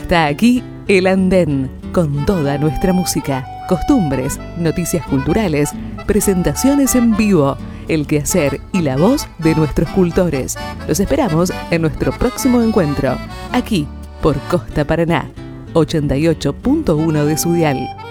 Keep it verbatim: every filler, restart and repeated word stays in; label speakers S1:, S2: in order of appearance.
S1: Hasta aquí El Andén, con toda nuestra música, costumbres, noticias culturales, presentaciones en vivo, el quehacer y la voz de nuestros cultores. Los esperamos en nuestro próximo encuentro, aquí por Costa Paraná, ochenta y ocho punto uno de su dial.